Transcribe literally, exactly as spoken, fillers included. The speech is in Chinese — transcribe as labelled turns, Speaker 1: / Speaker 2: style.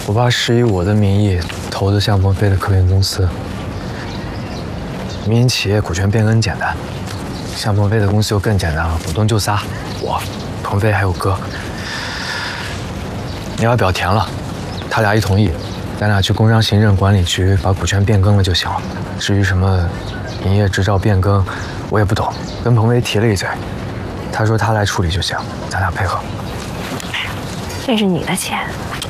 Speaker 1: 我爸是以我的名义投的向鹏飞的科研公司。民营企业股权变更简单，向鹏飞的公司就更简单了，股东就仨，我、鹏飞还有哥。你把表填了，他俩一同意，咱俩去工商行政管理局把股权变更了就行了。至于什么营业执照变更，我也不懂，跟鹏飞提了一嘴，他说他来处理就行，咱俩配合。
Speaker 2: 这是你的钱，